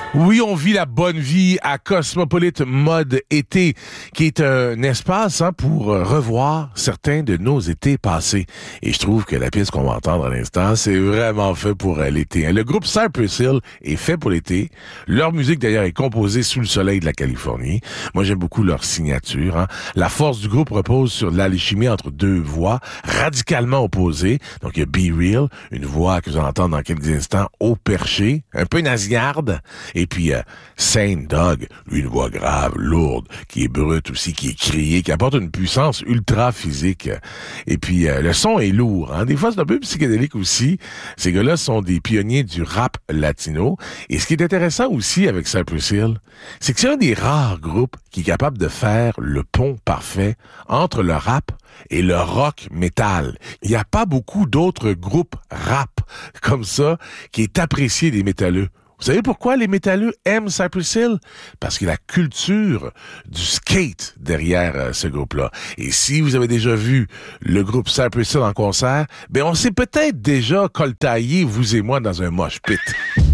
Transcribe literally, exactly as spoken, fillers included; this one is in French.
Oui, on vit la bonne vie à Cosmopolite Mode Été, qui est un espace hein, pour revoir certains de nos étés passés. Et je trouve que la pièce qu'on va entendre à l'instant, c'est vraiment fait pour euh, l'été. Le groupe Cypress Hill est fait pour l'été. Leur musique, d'ailleurs, est composée sous le soleil de la Californie. Moi, j'aime beaucoup leur signature. Hein. La force du groupe repose sur l'alchimie entre deux voix radicalement opposées. Donc, il y a Be Real, une voix que vous allez entendre dans quelques instants, haut perché, un peu nasillarde. Et puis, euh, Sane Dog, lui, une voix grave, lourde, qui est brute aussi, qui est criée, qui apporte une puissance ultra physique. Et puis, euh, le son est lourd. Hein? Des fois, c'est un peu psychédélique aussi. Ces gars-là sont des pionniers du rap latino. Et ce qui est intéressant aussi avec Cypress Hill, c'est que c'est un des rares groupes qui est capable de faire le pont parfait entre le rap et le rock metal. Il n'y a pas beaucoup d'autres groupes rap comme ça qui est apprécié des métalleux. Vous savez pourquoi les métalleux aiment Cypress Hill? Parce qu'il y a la culture du skate derrière euh, ce groupe-là. Et si vous avez déjà vu le groupe Cypress Hill en concert, ben on s'est peut-être déjà coltaillé, vous et moi, dans un mosh pit.